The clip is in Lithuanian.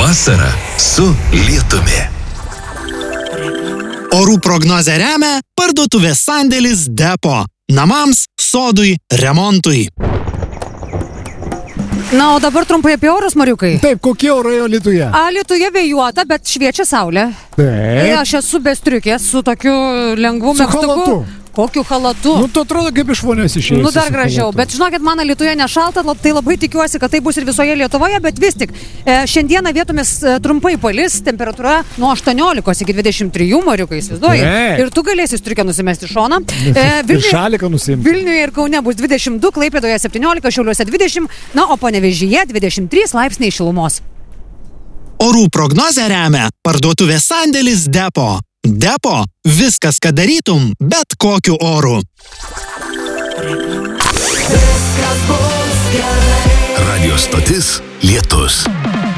Vasara su lietumi. Orų prognozę remia parduotuvės sandėlis Depo. Namams, sodui, remontui. Na, o dabar trumpai apie orus, Mariukai. Taip, kokie orai Alytuje? Alytuje vėjuota, bet šviečia saulė. Taip. Aš esu be striukės, su tokiu lengvu Su megztuku. chalatu. Kokiu chalatu? Nu, tu atrodo kaip iš vonios išėjęs. Nu, dar gražiau. Bet žinokit, man Alytuje nešalta, tai labai tikiuosi, kad tai bus ir visoje Lietuvoje, bet vis tik šiandieną vietomis trumpai palis, temperatūra nuo 18 iki 23, Mariukai, įsivaizduoji. Taip. Ir tu galėsi striukę nusimesti į šoną. Ir šaliką nusimti. Vilniuje ir Kaune bus 22, Klaipėdoje 17, Šiauliuose 20, na, o Panevėžyje 23 laipsniai šilumos. Orų prognozę remia parduotuvės sandėlis Depo. Depo – viskas, ką darytum, bet kokiu oru. Radio stotis Lietus.